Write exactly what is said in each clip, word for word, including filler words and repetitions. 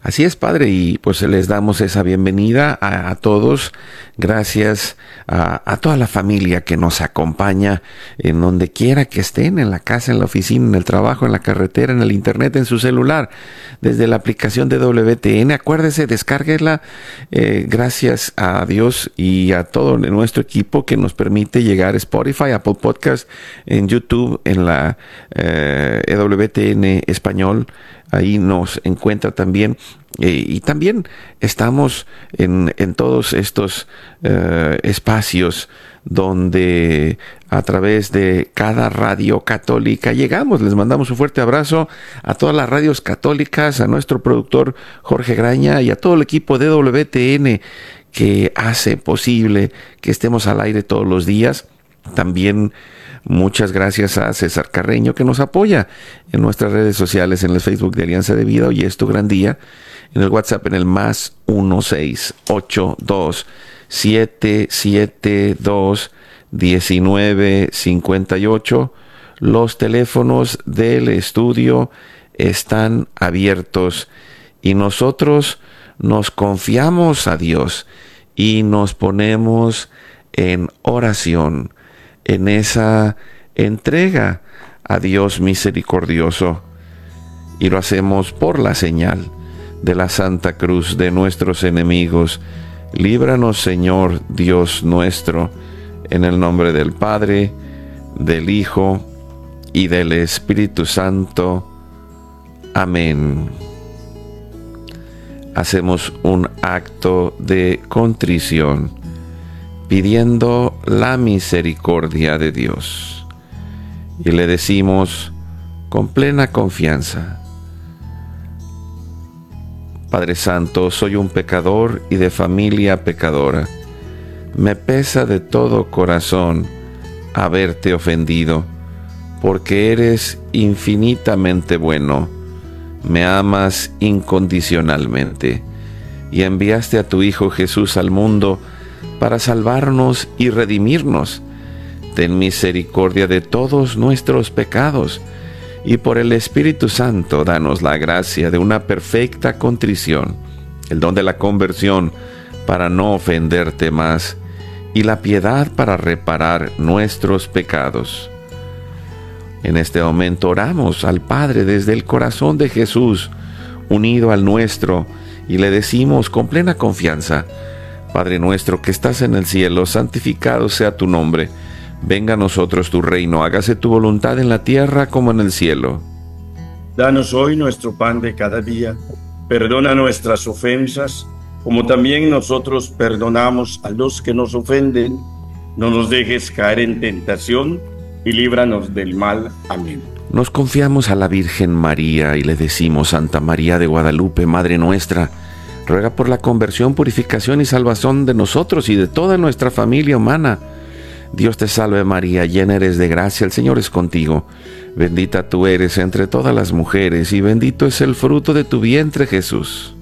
Así es, Padre, y pues les damos esa bienvenida a, a todos. Gracias a, a toda la familia que nos acompaña en donde quiera que estén, en la casa, en la oficina, en el trabajo, en la carretera, en el internet, en su celular, desde la aplicación de W T N. Acuérdese, descárguela. Eh, gracias a Dios y a todo nuestro equipo que nos permite llegar a Spotify, Apple Podcast, en YouTube, en la eh, W T N Español. Ahí nos encuentra también. Eh, y también estamos en, en todos estos eh, espacios donde a través de cada radio católica llegamos. Les mandamos un fuerte abrazo a todas las radios católicas, a nuestro productor Jorge Graña y a todo el equipo de W T N que hace posible que estemos al aire todos los días. También muchas gracias a César Carreño, que nos apoya en nuestras redes sociales, en el Facebook de Alianza de Vida. Hoy es tu gran día. En el WhatsApp, en el más uno seis ocho dos siete siete dos uno nueve cinco ocho. Los teléfonos del estudio están abiertos y nosotros nos confiamos a Dios y nos ponemos en oración, en esa entrega a Dios misericordioso, y lo hacemos por la señal de la Santa Cruz de nuestros enemigos. Líbranos, Señor Dios nuestro, en el nombre del Padre, del Hijo y del Espíritu Santo. Amén. Hacemos un acto de contrición, pidiendo la misericordia de Dios. Y le decimos con plena confianza: Padre Santo, soy un pecador y de familia pecadora. Me pesa de todo corazón haberte ofendido, porque eres infinitamente bueno. Me amas incondicionalmente y enviaste a tu Hijo Jesús al mundo para salvarnos y redimirnos. Ten misericordia de todos nuestros pecados y por el Espíritu Santo danos la gracia de una perfecta contrición, el don de la conversión para no ofenderte más y la piedad para reparar nuestros pecados. En este momento oramos al Padre desde el corazón de Jesús, unido al nuestro, y le decimos con plena confianza: Padre nuestro que estás en el cielo, santificado sea tu nombre. Venga a nosotros tu reino, hágase tu voluntad en la tierra como en el cielo. Danos hoy nuestro pan de cada día. Perdona nuestras ofensas, como también nosotros perdonamos a los que nos ofenden. No nos dejes caer en tentación y líbranos del mal. Amén. Nos confiamos a la Virgen María y le decimos: Santa María de Guadalupe, Madre nuestra, ruega por la conversión, purificación y salvación de nosotros y de toda nuestra familia humana. Dios te salve María, llena eres de gracia, el Señor es contigo. Bendita tú eres entre todas las mujeres y bendito es el fruto de tu vientre, Jesús.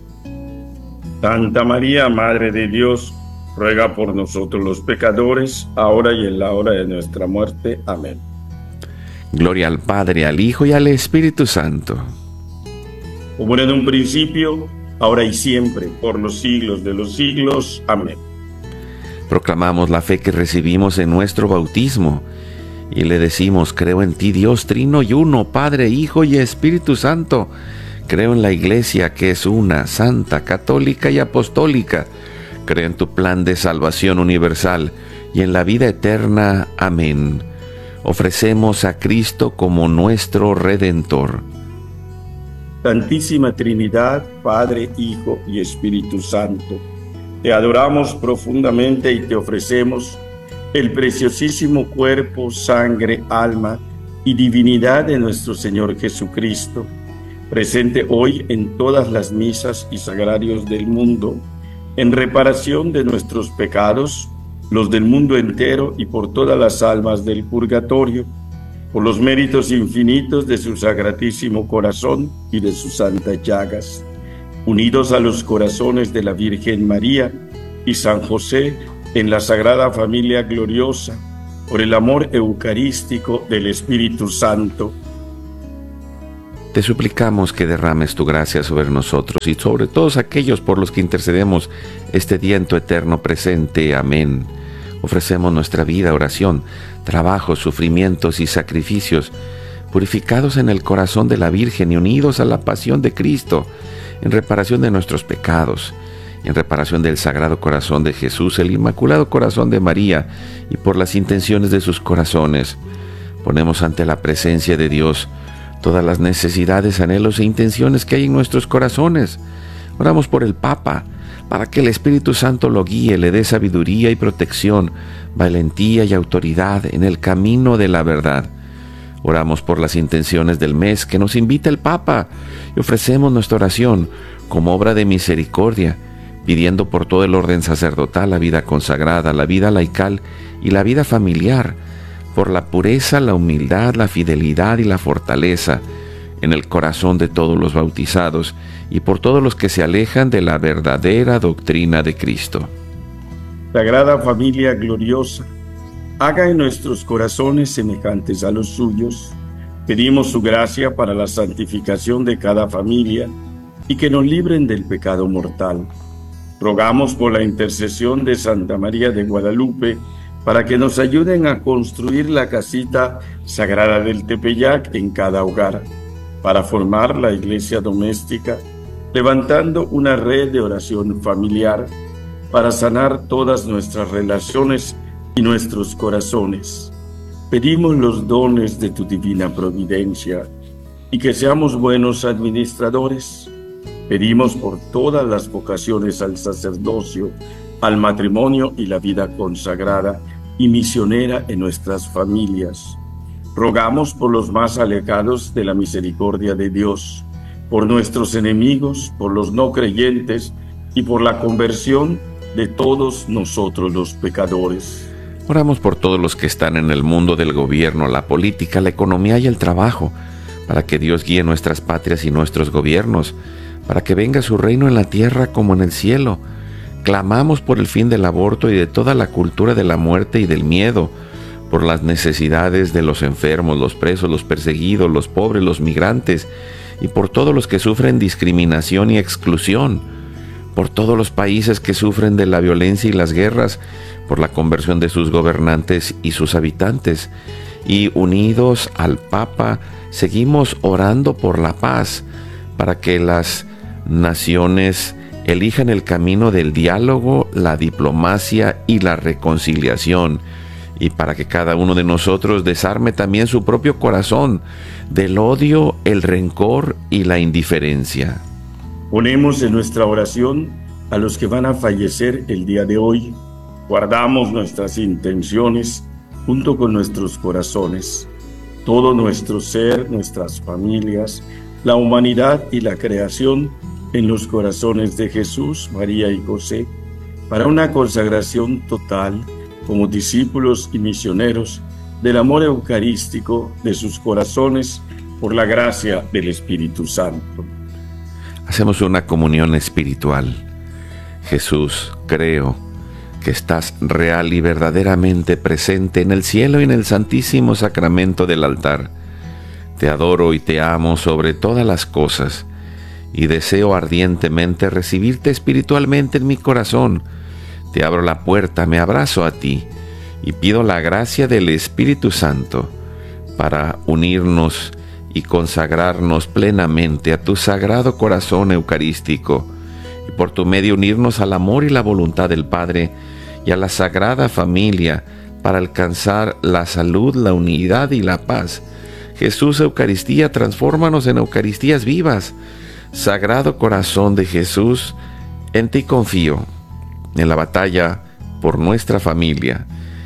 Santa María, Madre de Dios, ruega por nosotros los pecadores, ahora y en la hora de nuestra muerte. Amén. Gloria al Padre, al Hijo y al Espíritu Santo. Como era en un principio, ahora y siempre, por los siglos de los siglos. Amén. Proclamamos la fe que recibimos en nuestro bautismo y le decimos: creo en ti, Dios trino y uno, Padre, Hijo y Espíritu Santo. Creo en la Iglesia que es una, santa, católica y apostólica. Creo en tu plan de salvación universal y en la vida eterna. Amén. Ofrecemos a Cristo como nuestro Redentor. Santísima Trinidad, Padre, Hijo y Espíritu Santo, te adoramos profundamente y te ofrecemos el preciosísimo cuerpo, sangre, alma y divinidad de nuestro Señor Jesucristo, presente hoy en todas las misas y sagrarios del mundo, en reparación de nuestros pecados, los del mundo entero y por todas las almas del purgatorio, por los méritos infinitos de su Sacratísimo Corazón y de sus santas llagas, unidos a los corazones de la Virgen María y San José en la Sagrada Familia Gloriosa, por el amor eucarístico del Espíritu Santo. Te suplicamos que derrames tu gracia sobre nosotros y sobre todos aquellos por los que intercedemos este día en tu eterno presente. Amén. Ofrecemos nuestra vida, oración, trabajos, sufrimientos y sacrificios, purificados en el corazón de la Virgen y unidos a la pasión de Cristo, en reparación de nuestros pecados, en reparación del Sagrado Corazón de Jesús, el Inmaculado Corazón de María, y por las intenciones de sus corazones. Ponemos ante la presencia de Dios todas las necesidades, anhelos e intenciones que hay en nuestros corazones. Oramos por el Papa, para que el Espíritu Santo lo guíe, le dé sabiduría y protección, valentía y autoridad en el camino de la verdad. Oramos por las intenciones del mes que nos invita el Papa y ofrecemos nuestra oración como obra de misericordia, pidiendo por todo el orden sacerdotal, la vida consagrada, la vida laical y la vida familiar, por la pureza, la humildad, la fidelidad y la fortaleza en el corazón de todos los bautizados y por todos los que se alejan de la verdadera doctrina de Cristo. Sagrada Familia gloriosa, haga en nuestros corazones semejantes a los suyos. Pedimos su gracia para la santificación de cada familia y que nos libren del pecado mortal. Rogamos por la intercesión de Santa María de Guadalupe para que nos ayuden a construir la casita sagrada del Tepeyac en cada hogar, para formar la iglesia doméstica, levantando una red de oración familiar para sanar todas nuestras relaciones y nuestros corazones. Pedimos los dones de tu divina providencia y que seamos buenos administradores. Pedimos por todas las vocaciones al sacerdocio, al matrimonio y la vida consagrada y misionera en nuestras familias. Rogamos por los más alejados de la misericordia de Dios, por nuestros enemigos, por los no creyentes y por la conversión de todos nosotros los pecadores. Oramos por todos los que están en el mundo del gobierno, la política, la economía y el trabajo, para que Dios guíe nuestras patrias y nuestros gobiernos, para que venga su reino en la tierra como en el cielo. Clamamos por el fin del aborto y de toda la cultura de la muerte y del miedo, por las necesidades de los enfermos, los presos, los perseguidos, los pobres, los migrantes, y por todos los que sufren discriminación y exclusión, por todos los países que sufren de la violencia y las guerras, por la conversión de sus gobernantes y sus habitantes. Y unidos al Papa, seguimos orando por la paz, para que las naciones elijan el camino del diálogo, la diplomacia y la reconciliación, y para que cada uno de nosotros desarme también su propio corazón del odio, el rencor y la indiferencia. Ponemos en nuestra oración a los que van a fallecer el día de hoy. Guardamos nuestras intenciones junto con nuestros corazones, todo nuestro ser, nuestras familias, la humanidad y la creación en los corazones de Jesús, María y José, para una consagración total como discípulos y misioneros del amor eucarístico de sus corazones por la gracia del Espíritu Santo. Hacemos una comunión espiritual. Jesús, creo que estás real y verdaderamente presente en el cielo y en el santísimo sacramento del altar. Te adoro y te amo sobre todas las cosas, y deseo ardientemente recibirte espiritualmente en mi corazón. Te abro la puerta, me abrazo a ti, y pido la gracia del Espíritu Santo para unirnos y consagrarnos plenamente a tu sagrado corazón eucarístico, y por tu medio unirnos al amor y la voluntad del Padre y a la Sagrada Familia para alcanzar la salud, la unidad y la paz. Jesús, Eucaristía, transfórmanos en Eucaristías vivas. Sagrado Corazón de Jesús, en ti confío. En la batalla por nuestra familia,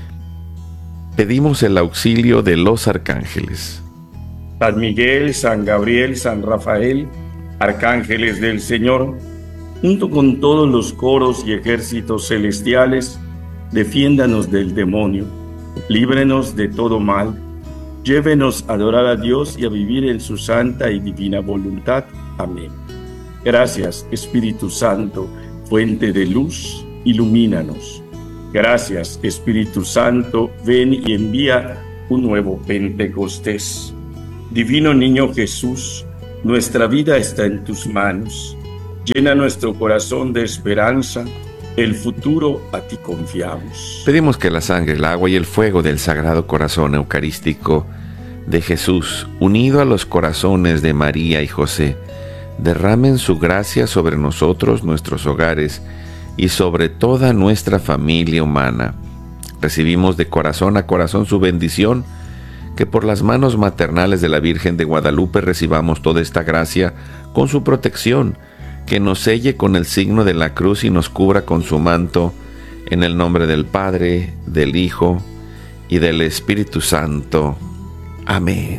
pedimos el auxilio de los arcángeles. San Miguel, San Gabriel, San Rafael, arcángeles del Señor, junto con todos los coros y ejércitos celestiales, defiéndanos del demonio, líbrenos de todo mal, llévenos a adorar a Dios y a vivir en su santa y divina voluntad. Amén. Gracias, Espíritu Santo, fuente de luz, ilumínanos. Gracias, Espíritu Santo, ven y envía un nuevo Pentecostés. Divino Niño Jesús, Nuestra vida está en tus manos. Llena nuestro corazón de esperanza. El futuro a ti confiamos. Pedimos que la sangre, el agua y el fuego del Sagrado Corazón Eucarístico de Jesús, unido a los corazones de María y José, derramen su gracia sobre nosotros, nuestros hogares y sobre toda nuestra familia humana. Recibimos de corazón a corazón su bendición, que por las manos maternales de la Virgen de Guadalupe recibamos toda esta gracia con su protección, que nos selle con el signo de la cruz y nos cubra con su manto, en el nombre del Padre, del Hijo y del Espíritu Santo. Amén.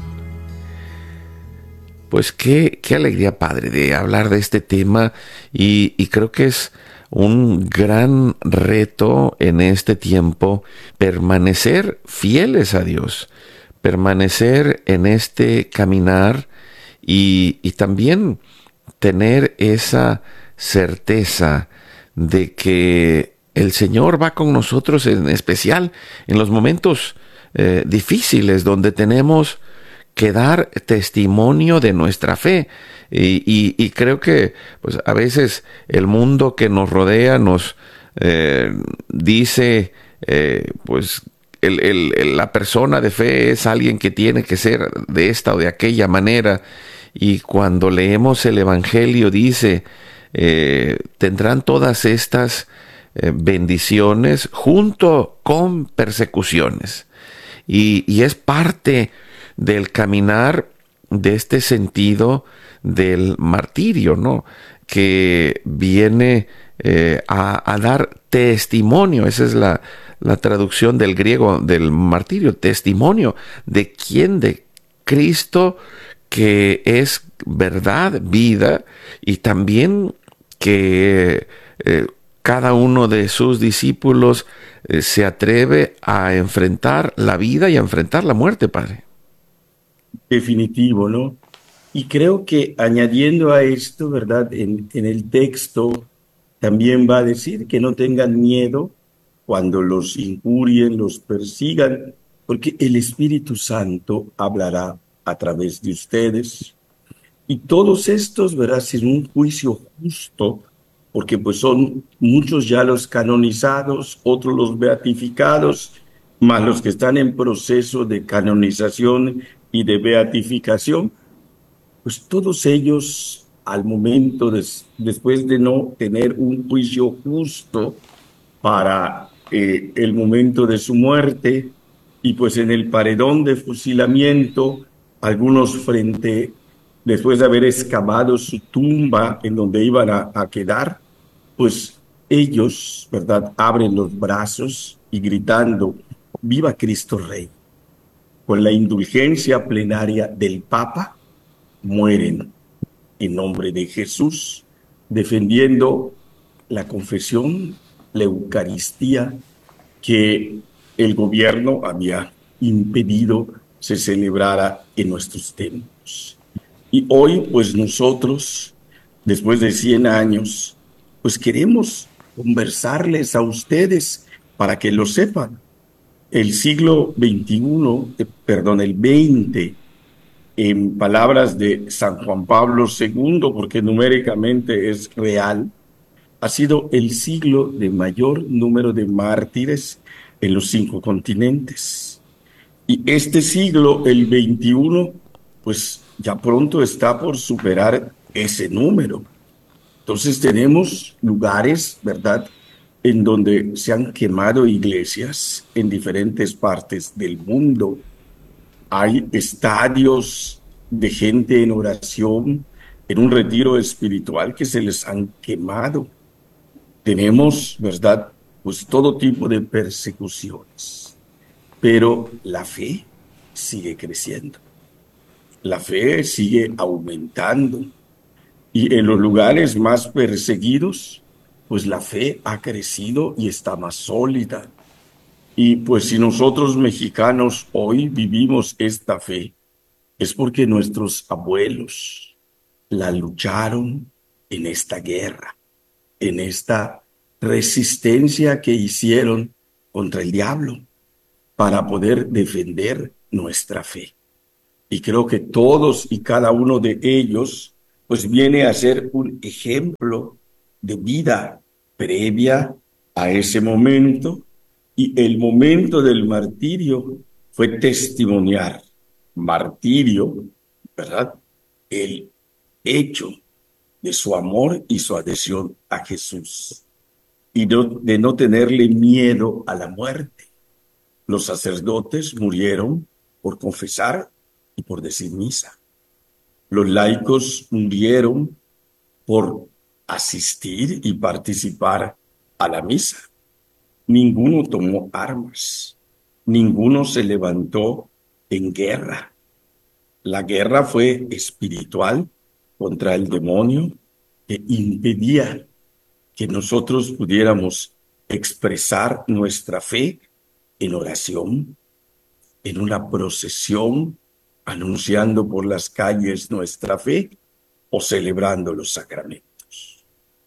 Pues qué, qué alegría, Padre, de hablar de este tema y, y creo que es un gran reto en este tiempo permanecer fieles a Dios, permanecer en este caminar y, y también tener esa certeza de que el Señor va con nosotros, en especial en los momentos eh, difíciles donde tenemos que dar testimonio de nuestra fe. Y, y, y creo que pues, a veces el mundo que nos rodea nos eh, dice, eh, pues el, el, la persona de fe es alguien que tiene que ser de esta o de aquella manera. Y cuando leemos el Evangelio dice, eh, tendrán todas estas eh, bendiciones junto con persecuciones. Y, y es parte del caminar de este sentido del martirio, ¿no? Que viene eh, a, a dar testimonio. Esa es la, la traducción del griego del martirio, testimonio. ¿De quién? De Cristo, que es verdad, vida, y también que eh, cada uno de sus discípulos eh, se atreve a enfrentar la vida y a enfrentar la muerte, Padre. Definitivo, ¿no? Y creo que añadiendo a esto, ¿verdad? En, en el texto también va a decir que no tengan miedo cuando los injurien, los persigan, porque el Espíritu Santo hablará a través de ustedes. Y todos estos, ¿verdad? Sin un juicio justo, porque pues son muchos ya los canonizados, otros los beatificados, más los que están en proceso de canonización y de beatificación, pues todos ellos al momento, de, después de no tener un juicio justo para eh, el momento de su muerte, y pues en el paredón de fusilamiento, algunos frente, después de haber excavado su tumba en donde iban a, a quedar, pues ellos, ¿verdad?, abren los brazos y gritando, ¡Viva Cristo Rey! Con la indulgencia plenaria del Papa, mueren en nombre de Jesús, defendiendo la confesión, la Eucaristía, que el gobierno había impedido se celebrara en nuestros templos. Y hoy, pues nosotros, después de cien años, pues queremos conversarles a ustedes para que lo sepan. El siglo veintiuno, eh, perdón, el veinte, en palabras de San Juan Pablo segundo, porque numéricamente es real, ha sido el siglo de mayor número de mártires en los cinco continentes. Y este siglo, el veintiuno, pues ya pronto está por superar ese número. Entonces tenemos lugares, ¿verdad?, en donde se han quemado iglesias en diferentes partes del mundo. Hay estadios de gente en oración, en un retiro espiritual que se les han quemado. Tenemos, ¿verdad?, pues todo tipo de persecuciones, pero la fe sigue creciendo, la fe sigue aumentando, y en los lugares más perseguidos, pues la fe ha crecido y está más sólida. Y pues si nosotros mexicanos hoy vivimos esta fe, es porque nuestros abuelos la lucharon en esta guerra, en esta resistencia que hicieron contra el diablo para poder defender nuestra fe. Y creo que todos y cada uno de ellos, pues viene a ser un ejemplo de vida previa a ese momento. Y el momento del martirio fue testimoniar, martirio, ¿verdad? El hecho de su amor y su adhesión a Jesús y no, de no tenerle miedo a la muerte. Los sacerdotes murieron por confesar y por decir misa. Los laicos murieron por asistir y participar a la misa. Ninguno tomó armas, ninguno se levantó en guerra. La guerra fue espiritual contra el demonio que impedía que nosotros pudiéramos expresar nuestra fe en oración, en una procesión, anunciando por las calles nuestra fe o celebrando los sacramentos.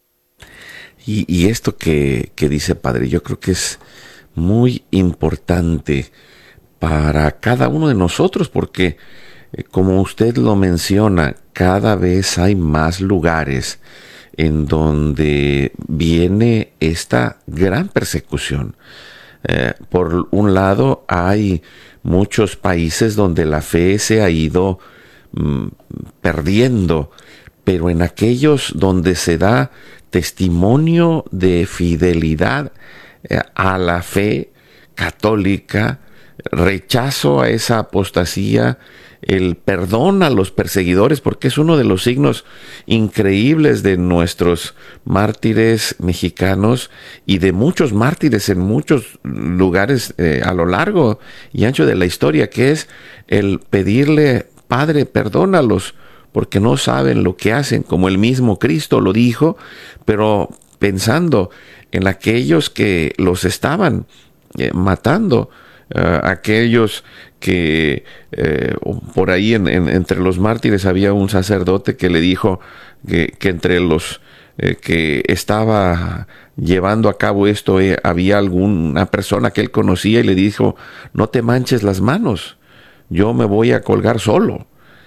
Y, y esto que, que dice Padre, yo creo que es muy importante para cada uno de nosotros, porque eh, como usted lo menciona, cada vez hay más lugares en donde viene esta gran persecución. Eh, por un lado, hay muchos países donde la fe se ha ido mm, perdiendo, pero en aquellos donde se da testimonio de fidelidad eh, a la fe católica, rechazo a esa apostasía, el perdón a los perseguidores, porque es uno de los signos increíbles de nuestros mártires mexicanos y de muchos mártires en muchos lugares eh, a lo largo y ancho de la historia, que es el pedirle, Padre, perdónalos, porque no saben lo que hacen, como el mismo Cristo lo dijo, pero pensando en aquellos que los estaban eh, matando, uh, aquellos que eh, por ahí en, en, entre los mártires había un sacerdote que le dijo que, que entre los eh, que estaba llevando a cabo esto eh, había alguna persona que él conocía y le dijo, no te manches las manos, yo me voy a colgar solo.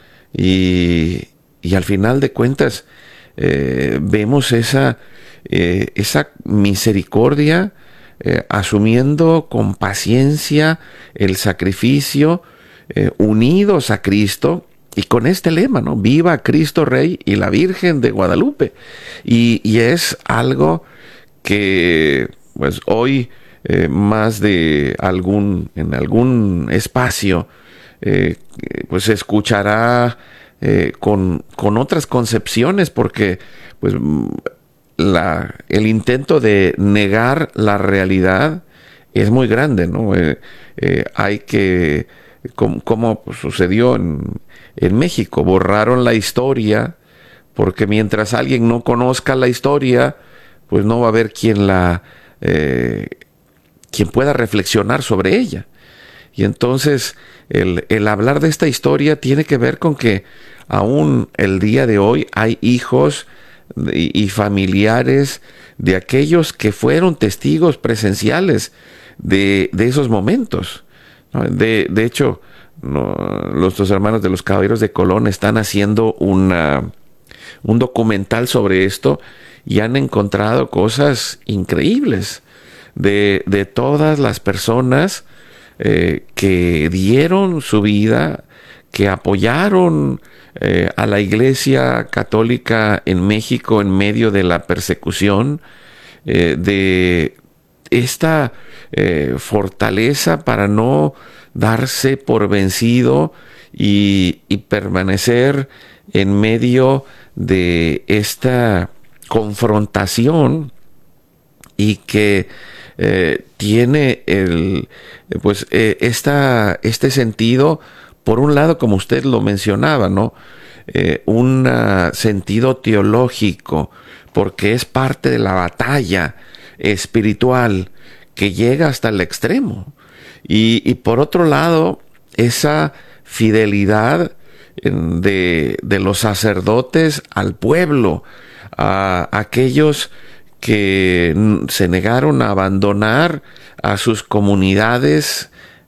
Y, y al final de cuentas eh, vemos esa, eh, esa misericordia eh, asumiendo con paciencia el sacrificio, eh, unidos a Cristo y con este lema, ¿no? Viva Cristo Rey y la Virgen de Guadalupe. Y, y es algo que pues hoy eh, más de algún, en algún espacio Eh, pues se escuchará eh, con, con otras concepciones, porque pues la, el intento de negar la realidad es muy grande, ¿no? Eh, eh, hay que, como, como sucedió en, en México, borraron la historia, porque mientras alguien no conozca la historia, pues no va a haber quien la eh, quien pueda reflexionar sobre ella. Y entonces el, el hablar de esta historia tiene que ver con que aún el día de hoy hay hijos y, y familiares de aquellos que fueron testigos presenciales de, de esos momentos, ¿no? De, de hecho, no, los dos hermanos de los Caballeros de Colón están haciendo una, un documental sobre esto y han encontrado cosas increíbles de, de todas las personas Eh, que dieron su vida, que apoyaron eh, a la Iglesia Católica en México en medio de la persecución, eh, de esta eh, fortaleza para no darse por vencido y, y permanecer en medio de esta confrontación, y que eh, tiene el pues eh, esta, este sentido, por un lado, como usted lo mencionaba, ¿no? Eh, un uh, sentido teológico, porque es parte de la batalla espiritual que llega hasta el extremo. Y, y por otro lado, esa fidelidad de, de los sacerdotes al pueblo, a aquellos que se negaron a abandonar a sus comunidades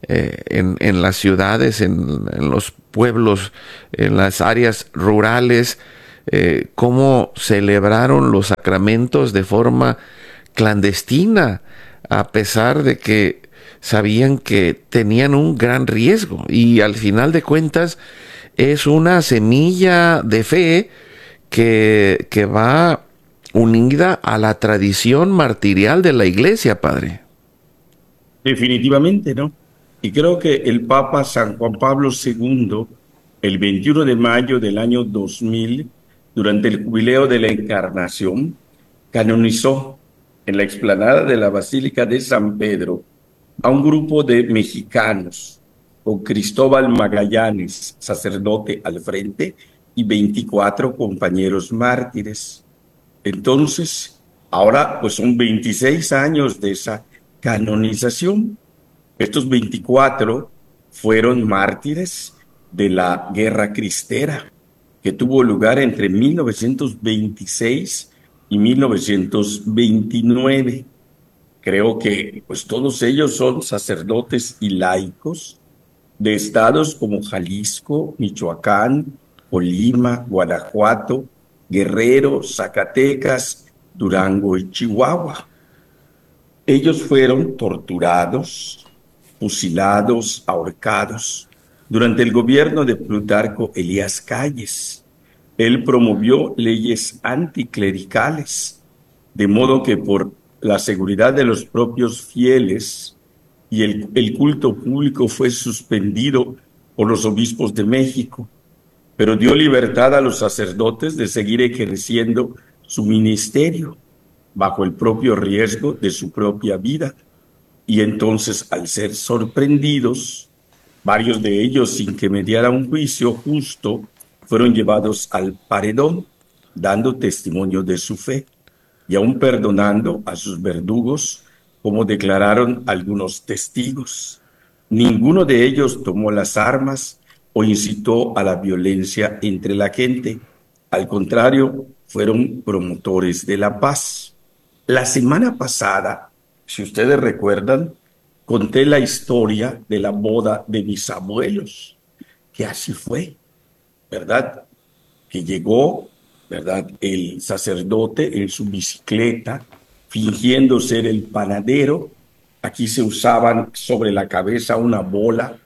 eh, en, en las ciudades, en, en los pueblos, en las áreas rurales, eh, cómo celebraron los sacramentos de forma clandestina, a pesar de que sabían que tenían un gran riesgo. Y al final de cuentas es una semilla de fe que, que va unida a la tradición martirial de la Iglesia, Padre. Definitivamente, ¿no? Y creo que el Papa San Juan Pablo segundo, el veintiuno de mayo del año dos mil, durante el jubileo de la Encarnación, canonizó en la explanada de la Basílica de San Pedro a un grupo de mexicanos, con Cristóbal Magallanes, sacerdote al frente, y veinticuatro compañeros mártires. Entonces, ahora pues son veintiséis años de esa canonización. Estos veinticuatro fueron mártires de la Guerra Cristera, que tuvo lugar entre mil novecientos veintiséis y mil novecientos veintinueve. Creo que pues todos ellos son sacerdotes y laicos de estados como Jalisco, Michoacán, Colima, Guanajuato, Guerrero, Zacatecas, Durango y Chihuahua. Ellos fueron torturados, fusilados, ahorcados durante el gobierno de Plutarco Elías Calles. Él promovió leyes anticlericales, de modo que por la seguridad de los propios fieles y el, el culto público fue suspendido por los obispos de México, pero dio libertad a los sacerdotes de seguir ejerciendo su ministerio bajo el propio riesgo de su propia vida. Y entonces, al ser sorprendidos, varios de ellos, sin que mediara un juicio justo, fueron llevados al paredón, dando testimonio de su fe y aún perdonando a sus verdugos, como declararon algunos testigos. Ninguno de ellos tomó las armas o incitó a la violencia entre la gente. Al contrario, fueron promotores de la paz. La semana pasada, si ustedes recuerdan, conté la historia de la boda de mis abuelos, que así fue, ¿verdad? Que llegó, ¿verdad?, el sacerdote en su bicicleta, fingiendo ser el panadero. Aquí se usaban sobre la cabeza una bola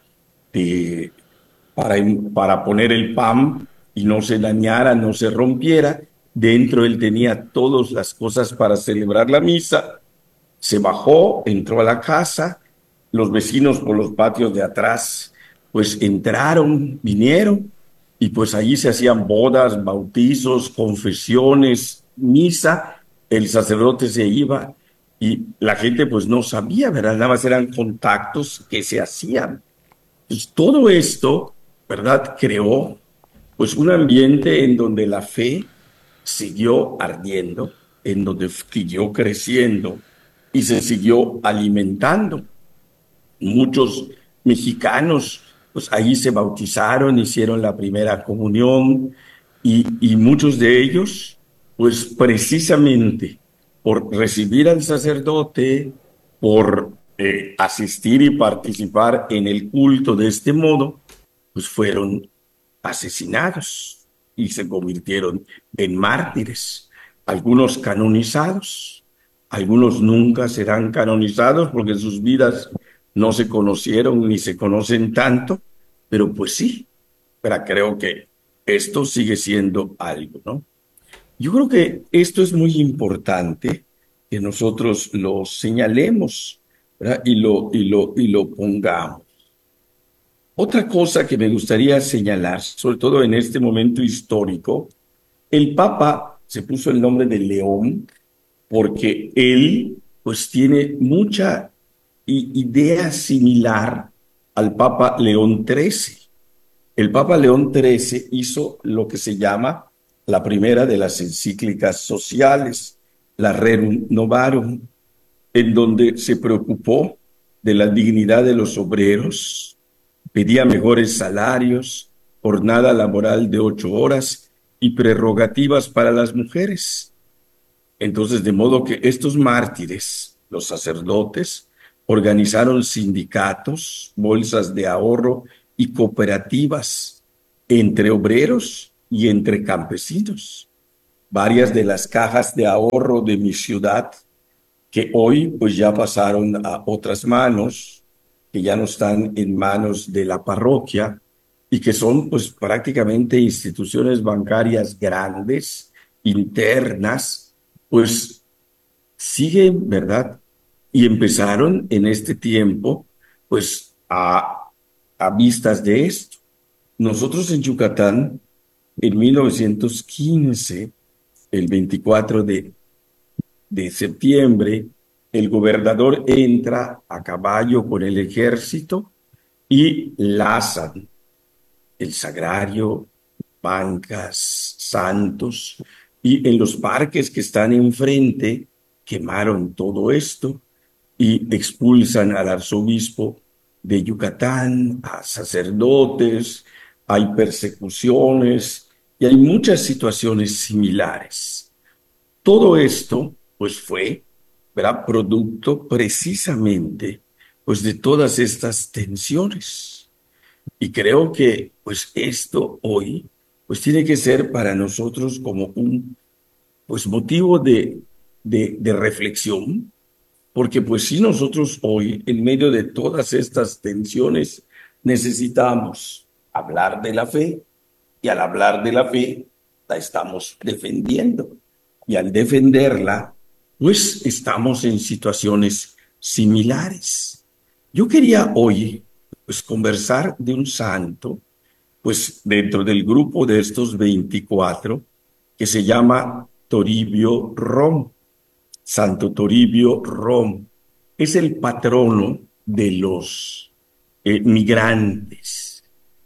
de, para, para poner el pan y no se dañara, no se rompiera. Dentro él tenía todas las cosas para celebrar la misa. Se bajó, entró a la casa, los vecinos por los patios de atrás pues entraron, vinieron, y pues allí se hacían bodas, bautizos, confesiones, misa. El sacerdote se iba y la gente pues no sabía, ¿verdad? Nada más eran contactos que se hacían. Pues todo esto, ¿verdad?, creó pues un ambiente en donde la fe siguió ardiendo, en donde siguió creciendo y se siguió alimentando. Muchos mexicanos pues ahí se bautizaron, hicieron la primera comunión, y, y muchos de ellos pues precisamente por recibir al sacerdote, por eh, asistir y participar en el culto de este modo, pues fueron asesinados y se convirtieron en mártires. Algunos canonizados, algunos nunca serán canonizados porque sus vidas no se conocieron ni se conocen tanto, pero pues sí, pero creo que esto sigue siendo algo, ¿no? Yo creo que esto es muy importante que nosotros lo señalemos, ¿verdad?, y lo, y lo, y lo pongamos. Otra cosa que me gustaría señalar, sobre todo en este momento histórico, el Papa se puso el nombre de León porque él pues tiene mucha idea similar al Papa León trece. El Papa León trece hizo lo que se llama la primera de las encíclicas sociales, la Rerum Novarum, en donde se preocupó de la dignidad de los obreros, pedía mejores salarios, jornada laboral de ocho horas y prerrogativas para las mujeres. Entonces, de modo que estos mártires, los sacerdotes, organizaron sindicatos, bolsas de ahorro y cooperativas entre obreros y entre campesinos. Varias de las cajas de ahorro de mi ciudad, que hoy pues ya pasaron a otras manos, que ya no están en manos de la parroquia y que son pues prácticamente instituciones bancarias grandes, internas, pues siguen, ¿verdad? Y empezaron en este tiempo pues a, a vistas de esto. Nosotros en Yucatán, en mil novecientos quince, el veinticuatro de, de septiembre, el gobernador entra a caballo con el ejército y lazan el sagrario, bancas, santos, y en los parques que están enfrente quemaron todo esto y expulsan al arzobispo de Yucatán, a sacerdotes, hay persecuciones y hay muchas situaciones similares. Todo esto, pues fue, ¿verdad?, producto precisamente, pues de todas estas tensiones. Y creo que, pues esto hoy, pues tiene que ser para nosotros como un, pues motivo de, de, de reflexión, porque pues si nosotros hoy, en medio de todas estas tensiones, necesitamos hablar de la fe, y al hablar de la fe, la estamos defendiendo. Y al defenderla, pues estamos en situaciones similares. Yo quería hoy, pues, conversar de un santo, pues, dentro del grupo de estos veinticuatro, que se llama Toribio Rom. Santo Toribio Rom es el patrono de los eh, migrantes.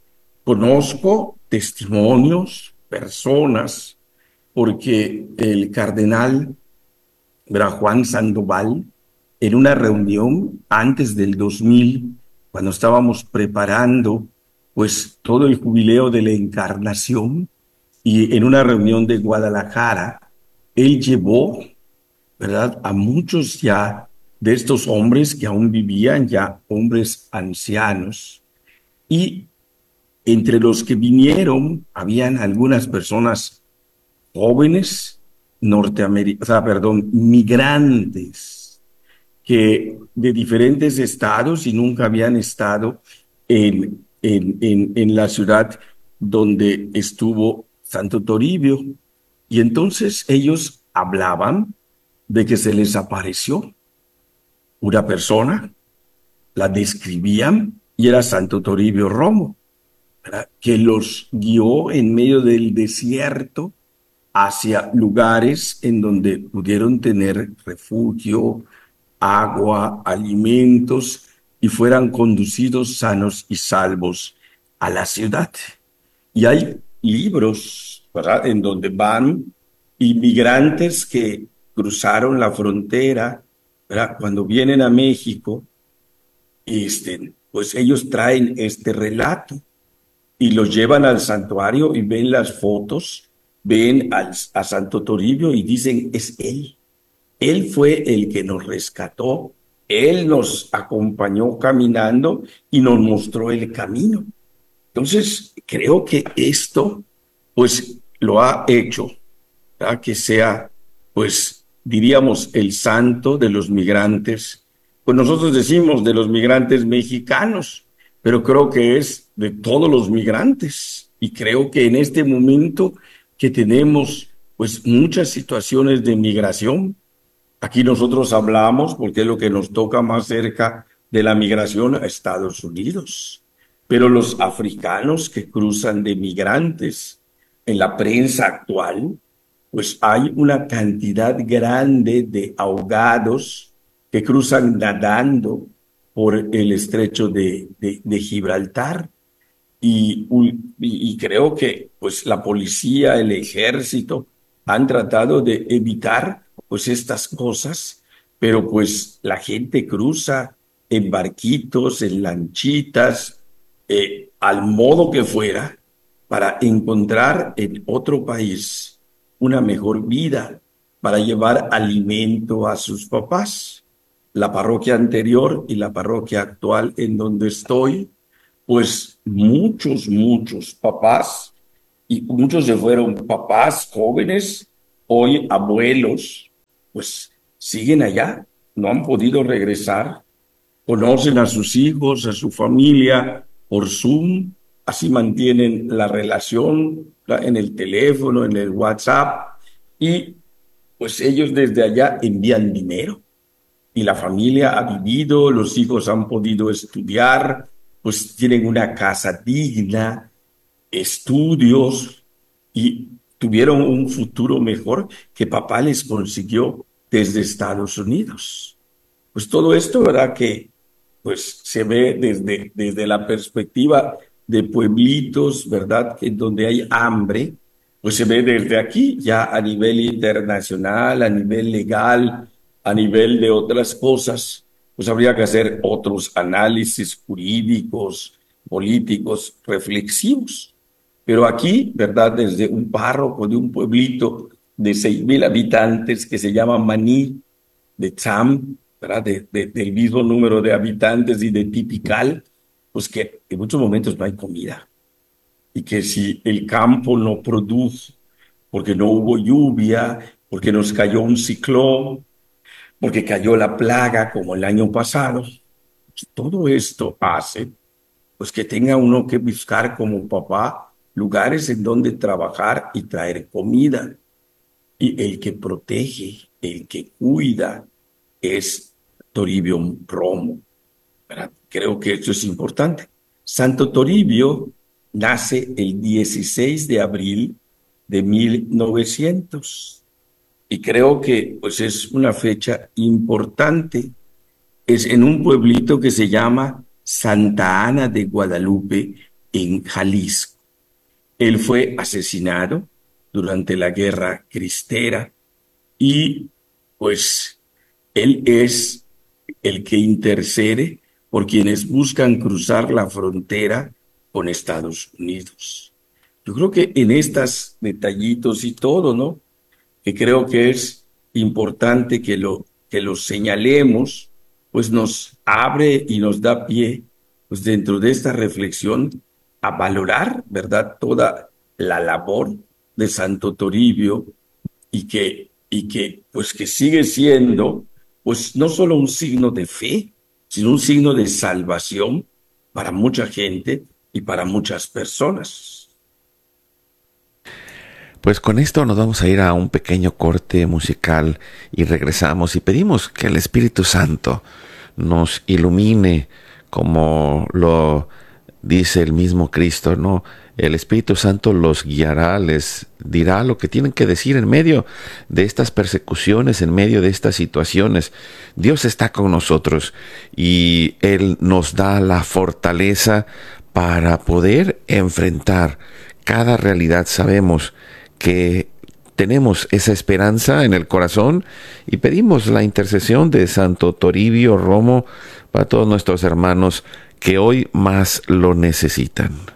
Conozco testimonios, personas, porque el cardenal Juan Sandoval, en una reunión antes del dos mil, cuando estábamos preparando pues todo el jubileo de la Encarnación, y en una reunión de Guadalajara, él llevó, ¿verdad?, a muchos ya de estos hombres que aún vivían, ya hombres ancianos, y entre los que vinieron habían algunas personas jóvenes norteamericanos, o sea, perdón, migrantes que de diferentes estados y nunca habían estado en, en, en, en la ciudad donde estuvo Santo Toribio. Y entonces ellos hablaban de que se les apareció una persona, la describían y era Santo Toribio Romo, ¿verdad?, que los guió en medio del desierto hacia lugares en donde pudieron tener refugio, agua, alimentos y fueran conducidos sanos y salvos a la ciudad. Y hay libros, ¿verdad?, en donde van inmigrantes que cruzaron la frontera, ¿verdad?, cuando vienen a México, este, pues ellos traen este relato y los llevan al santuario y ven las fotos, ven al, a Santo Toribio y dicen, es él. Él fue el que nos rescató, él nos acompañó caminando y nos mostró el camino. Entonces, creo que esto, pues, lo ha hecho, ¿verdad?, que sea, pues, diríamos, el santo de los migrantes. Pues nosotros decimos de los migrantes mexicanos, pero creo que es de todos los migrantes. Y creo que en este momento que tenemos, pues, muchas situaciones de migración, aquí nosotros hablamos, porque es lo que nos toca más cerca de la migración, a Estados Unidos. Pero los africanos que cruzan de migrantes, en la prensa actual, pues hay una cantidad grande de ahogados que cruzan nadando por el estrecho de, de, de Gibraltar. Y, y, y creo que pues la policía, el ejército han tratado de evitar pues estas cosas, pero pues la gente cruza en barquitos, en lanchitas, eh, al modo que fuera, para encontrar en otro país una mejor vida, para llevar alimento a sus papás. la parroquia anterior y la parroquia actual en donde estoy, pues muchos, muchos papás, y muchos se fueron papás jóvenes, hoy abuelos, pues siguen allá, no han podido regresar, conocen a sus hijos, a su familia por Zoom, así mantienen la relación en el teléfono, en el WhatsApp, y pues ellos desde allá envían dinero y la familia ha vivido, los hijos han podido estudiar, pues tienen una casa digna, estudios y tuvieron un futuro mejor que papá les consiguió desde Estados Unidos. Pues todo esto, ¿verdad? Que pues se ve desde, desde la perspectiva de pueblitos, ¿verdad? En donde hay hambre, pues se ve desde aquí, ya a nivel internacional, a nivel legal, a nivel de otras cosas, pues habría que hacer otros análisis jurídicos, políticos, reflexivos. Pero aquí, ¿verdad? Desde un párroco de un pueblito de seis mil habitantes que se llama Maní, de Cham, ¿verdad? De, de, del mismo número de habitantes y de Tipical, pues que en muchos momentos no hay comida. Y que si el campo no produce, porque no hubo lluvia, porque nos cayó un ciclón, porque cayó la plaga como el año pasado, pues todo esto hace pues que tenga uno que buscar como papá lugares en donde trabajar y traer comida. Y el que protege, el que cuida, es Toribio Romo, ¿verdad? Creo que esto es importante. Santo Toribio nace el dieciséis de abril de mil novecientos y creo que pues es una fecha importante. Es en un pueblito que se llama Santa Ana de Guadalupe, en Jalisco. Él fue asesinado durante la Guerra Cristera y pues él es el que intercede por quienes buscan cruzar la frontera con Estados Unidos. Yo creo que en estos detallitos y todo, ¿no? Que creo que es importante que lo, que lo señalemos, pues nos abre y nos da pie, pues dentro de esta reflexión, a valorar, ¿verdad?, toda la labor de Santo Toribio y que, y que, pues que sigue siendo, pues no solo un signo de fe, sino un signo de salvación para mucha gente y para muchas personas. Pues con esto nos vamos a ir a un pequeño corte musical y regresamos y pedimos que el Espíritu Santo nos ilumine como lo dice el mismo Cristo, ¿no? El Espíritu Santo los guiará, les dirá lo que tienen que decir en medio de estas persecuciones, en medio de estas situaciones. Dios está con nosotros y Él nos da la fortaleza para poder enfrentar cada realidad. Sabemos que tenemos esa esperanza en el corazón y pedimos la intercesión de Santo Toribio Romo para todos nuestros hermanos que hoy más lo necesitan.